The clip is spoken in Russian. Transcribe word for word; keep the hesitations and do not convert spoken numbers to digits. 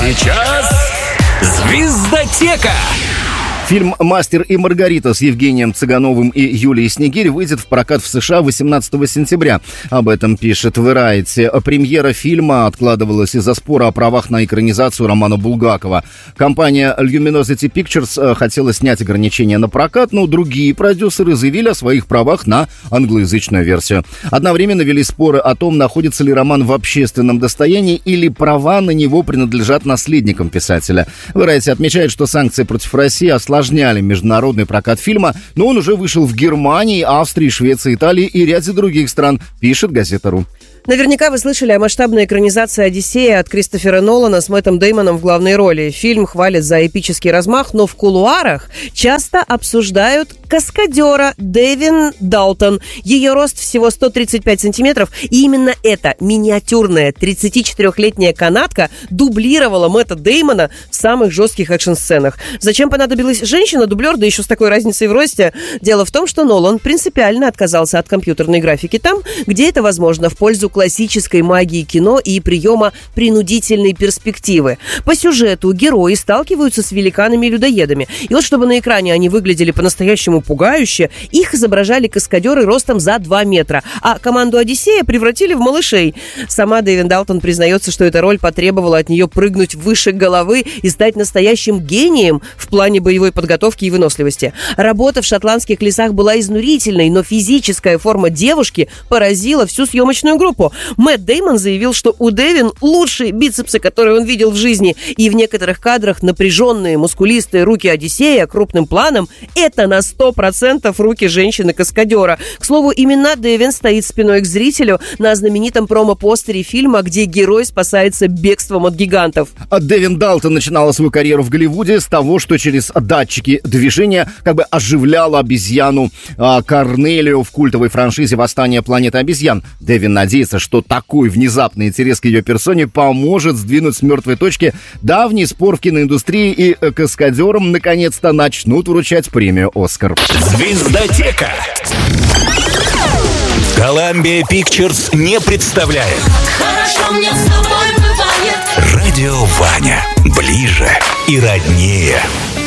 сейчас «Звездотека». Фильм «Мастер и Маргарита» с Евгением Цыгановым и Юлией Снегирь выйдет в прокат в США восемнадцатого сентября. Об этом пишет Variety. Премьера фильма откладывалась из-за спора о правах на экранизацию романа Булгакова. Компания Luminosity Pictures хотела снять ограничения на прокат, но другие продюсеры заявили о своих правах на англоязычную версию. Одновременно вели споры о том, находится ли роман в общественном достоянии или права на него принадлежат наследникам писателя. Variety отмечает, что санкции против России осложняют осложняли международный прокат фильма, но он уже вышел в Германии, Австрии, Швеции, Италии и ряде других стран, пишет газета.ру. Наверняка вы слышали о масштабной экранизации «Одиссея» от Кристофера Нолана с Мэттом Дэймоном в главной роли. Фильм хвалят за эпический размах, но в кулуарах часто обсуждают каскадера Девин Далтон. Ее рост всего сто тридцать пять сантиметров, и именно эта миниатюрная тридцатичетырехлетняя канадка дублировала Мэтта Дэймона в самых жестких экшн-сценах. Зачем понадобилась женщина-дублер, да еще с такой разницей в росте? Дело в том, что Нолан принципиально отказался от компьютерной графики там, где это возможно, в пользу классической магии кино и приема принудительной перспективы. По сюжету герои сталкиваются с великанами и людоедами. И вот чтобы на экране они выглядели по-настоящему пугающе, их изображали каскадеры ростом за два метра, а команду «Одиссея» превратили в малышей. Сама Девин Далтон признается, что эта роль потребовала от нее прыгнуть выше головы и стать настоящим гением в плане боевой подготовки и выносливости. Работа в шотландских лесах была изнурительной, но физическая форма девушки поразила всю съемочную группу. Мэтт Дэймон заявил, что у Девин лучшие бицепсы, которые он видел в жизни, и в некоторых кадрах напряженные, мускулистые руки Одиссея крупным планом – это на сто процентов руки женщины-каскадера. К слову, именно Девин стоит спиной к зрителю на знаменитом промо-постере фильма, где герой спасается бегством от гигантов. Девин Далтон начинала свою карьеру в Голливуде с того, что через датчики движения как бы оживляла обезьяну а, Корнелию в культовой франшизе «Восстание планеты обезьян». Девин надеется, что такой внезапный интерес к ее персоне поможет сдвинуть с мертвой точки давний спор в киноиндустрии, и каскадерам наконец-то начнут вручать премию «Оскар». «Звездотека». Columbia Pictures не представляет. Хорошо мне с тобой бывает. Радио Ваня. Ближе и роднее.